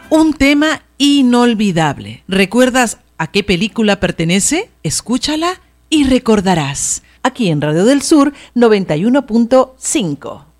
Un tema inolvidable. ¿Recuerdas a qué película pertenece? Escúchala y recordarás. Aquí en Radio del Sur 91.5.